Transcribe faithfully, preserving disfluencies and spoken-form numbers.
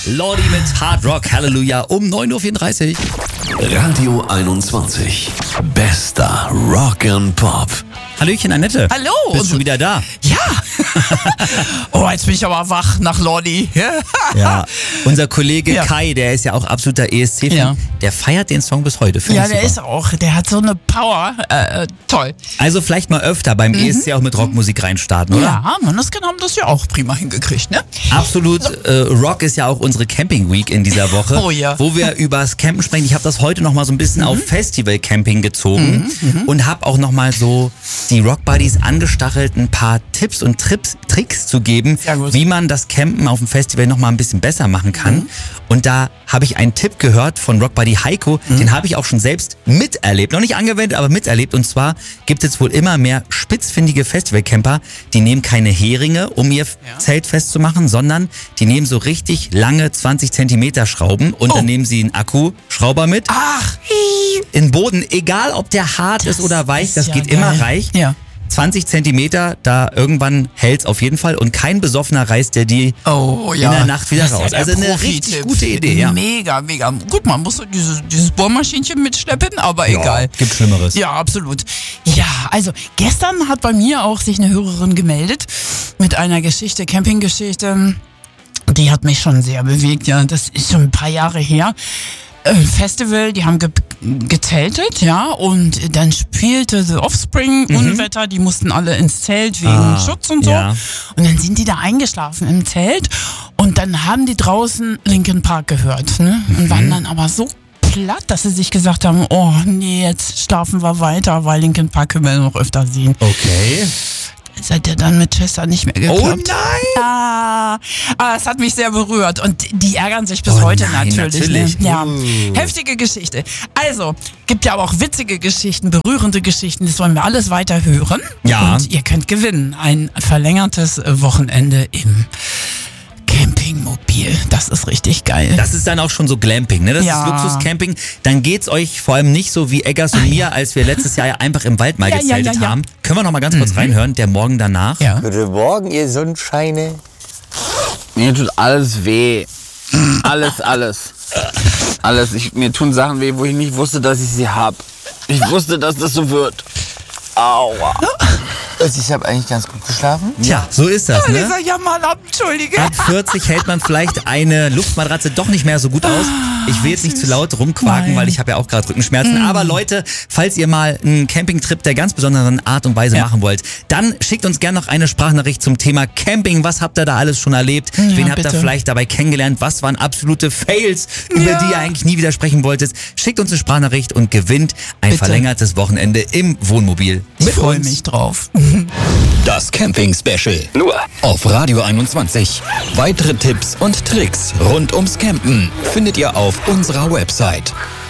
Lordi mit Hard Rock Halleluja um neun Uhr vierunddreißig. Radio einundzwanzig. Bester Rock and Pop. Hallöchen, Annette. Hallo. Bist du wieder da? Ja. Oh, jetzt bin ich aber wach nach Lordi. Ja. Unser Kollege Ja. Kai, der ist ja auch absoluter E S C-Fan, Ja. der feiert den Song bis heute. Find Ja, ich der super. ist auch, der hat so eine Power. Äh, toll. Also vielleicht mal öfter beim E S C auch mit Rockmusik reinstarten, oder? Ja, Manneskin haben das ja auch prima hingekriegt, ne? Absolut. Äh, Rock ist ja auch unsere Camping Week in dieser Woche, Oh ja. wo wir übers Campen sprechen. Ich habe das heute noch mal so ein bisschen auf Festival Camping gezogen und habe auch noch mal so die Rock Buddies angestachelt, ein paar Tipps und Trips, Tricks zu geben, Sehr gut. wie man das Campen auf dem Festival noch mal ein bisschen besser machen kann. Und da habe ich einen Tipp gehört von Rock Buddy Heiko, den habe ich auch schon selbst miterlebt, noch nicht angewendet, aber miterlebt. Und zwar gibt es wohl immer mehr spitzfindige Festivalcamper, die nehmen keine Heringe, um ihr Zelt festzumachen, sondern die nehmen so richtig lange zwanzig Zentimeter Schrauben und Oh. dann nehmen sie einen Akkuschrauber mit. Ach, In Boden, egal ob der hart ist oder weich, ist das ja geht geil. immer reich. Ja. zwanzig Zentimeter, da irgendwann hält's auf jeden Fall und kein Besoffener reißt der die Oh ja. in der Nacht wieder Das ist ja raus. der Also eine Profi-Tipp. richtig gute Idee, ja. Mega, mega. Gut, man muss so dieses, dieses Bohrmaschinchen mitschleppen, aber egal. Gibt Schlimmeres. Ja, absolut. Ja, also gestern hat bei mir auch sich eine Hörerin gemeldet mit einer Geschichte, Campinggeschichte. Die hat mich schon sehr bewegt, ja. Das ist schon ein paar Jahre her. Äh, Festival, die haben ge gezeltet, ja, und dann spielte The Offspring, Unwetter, die mussten alle ins Zelt wegen Ah, Schutz und so. ja. Und dann sind die da eingeschlafen im Zelt und dann haben die draußen Linkin Park gehört, ne? Und waren dann aber so platt, dass sie sich gesagt haben, oh nee, jetzt schlafen wir weiter, weil Linkin Park können wir noch öfter sehen. Okay. Seid ihr dann mit Chester nicht mehr geklappt? Oh nein! Ja, aber es hat mich sehr berührt und die ärgern sich bis Oh heute nein, natürlich. natürlich. Ne? Ja, Uh. heftige Geschichte. Also, gibt ja aber auch witzige Geschichten, berührende Geschichten, das wollen wir alles weiter hören. Ja. Und ihr könnt gewinnen. Ein verlängertes Wochenende im Campingmobil. Das ist richtig geil. Das ist dann auch schon so Glamping, ne? Das Ja. ist Luxuscamping. Dann geht's euch vor allem nicht so wie Eggers und mir, als wir letztes Jahr ja einfach im Wald mal Ja, ja, gezeltet ja, ja. haben. Können wir noch mal ganz kurz reinhören, der Morgen danach? ja. Guten Morgen, ihr Sonnenscheine. Mir tut alles weh. Alles, alles. Alles. Ich, mir tun Sachen weh, wo ich nicht wusste, dass ich sie hab. Ich wusste, dass das so wird. Aua. Also ich habe eigentlich ganz gut geschlafen. Tja, so ist das, ne? Dieser Jammerlappen, entschuldige. Ab vierzig hält man vielleicht eine Luftmatratze doch nicht mehr so gut aus. Ich will jetzt nicht zu laut rumquaken, Nein. weil ich habe ja auch gerade Rückenschmerzen. Aber Leute, falls ihr mal einen Campingtrip der ganz besonderen Art und Weise Ja. machen wollt, dann schickt uns gerne noch eine Sprachnachricht zum Thema Camping. Was habt ihr da alles schon erlebt? Wen habt ihr bitte. vielleicht dabei kennengelernt? Was waren absolute Fails, über Ja. die ihr eigentlich nie widersprechen wolltet? Schickt uns eine Sprachnachricht und gewinnt ein Bitte. verlängertes Wochenende im Wohnmobil. Ich Mit freue uns. mich drauf. Das Camping-Special. Nur auf Radio einundzwanzig. Weitere Tipps und Tricks rund ums Campen findet ihr auf unserer Website.